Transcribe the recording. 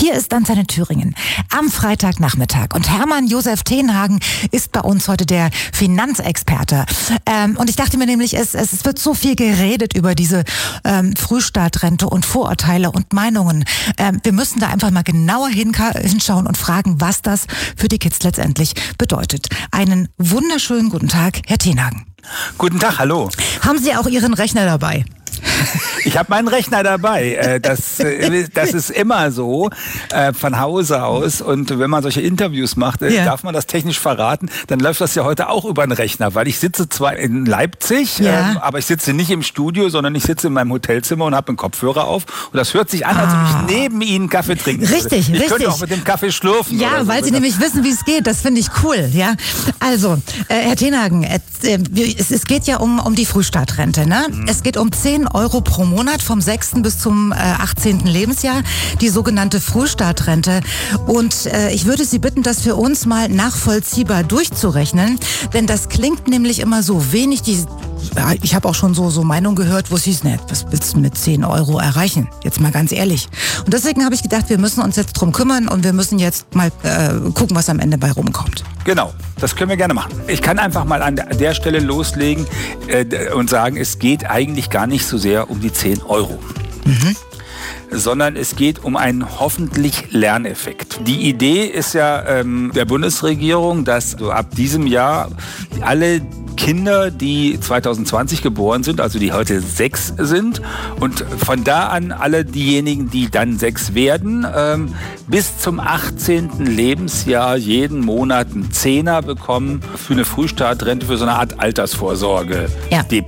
Hier ist Antenne Thüringen am Freitagnachmittag und Hermann Josef Tenhagen ist bei uns heute der Finanzexperte. Und ich dachte mir nämlich, es wird so viel geredet über diese Frühstartrente und Vorurteile und Meinungen. Wir müssen da einfach mal genauer hinschauen und fragen, was das für die Kids letztendlich bedeutet. Einen wunderschönen guten Tag, Herr Tenhagen. Guten Tag, hallo. Haben Sie auch Ihren Rechner dabei? Ich habe meinen Rechner dabei. Das ist immer so von Hause aus. Und wenn man solche Interviews macht, darf man das technisch verraten, dann läuft das ja heute auch über den Rechner. Weil ich sitze zwar in Leipzig, aber ich sitze nicht im Studio, sondern ich sitze in meinem Hotelzimmer und habe einen Kopfhörer auf. Und das hört sich an, als ob ich neben Ihnen Kaffee trinken würde. Richtig. Ich könnte auch mit dem Kaffee schlürfen. Ja, oder so. weil Sie nämlich wissen, wie es geht. Das finde ich cool. Ja, also, Herr Tenhagen, es geht ja um die Frühstartrente. Ne? Es geht um 10 Euro pro Monat vom 6. bis zum 18. Lebensjahr, die sogenannte Frühstartrente. Und ich würde Sie bitten, das für uns mal nachvollziehbar durchzurechnen, denn das klingt nämlich immer so wenig. Ich habe auch schon so Meinungen gehört, wo es hieß, was willst du mit 10 Euro erreichen? Jetzt mal ganz ehrlich. Und deswegen habe ich gedacht, wir müssen uns jetzt drum kümmern und wir müssen jetzt mal gucken, was am Ende bei rumkommt. Genau, das können wir gerne machen. Ich kann einfach mal an der Stelle loslegen und sagen, es geht eigentlich gar nicht so sehr um die 10 Euro. Sondern es geht um einen hoffentlich Lerneffekt. Die Idee ist ja der Bundesregierung, dass so ab diesem Jahr alle Kinder, die 2020 geboren sind, also die heute 6 sind und von da an alle diejenigen, die dann 6 werden, bis zum 18. Lebensjahr jeden Monat einen Zehner bekommen für eine Frühstartrente, für so eine Art Altersvorsorge. Ja.